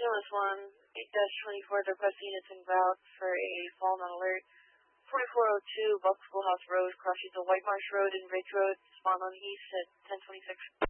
Stainless 1, 8-24, they're requesting units en route for a fallen on alert. 4402, Buck Schoolhouse Road, crosses the White Marsh Road and Ridge Road, spawn on east at 1026.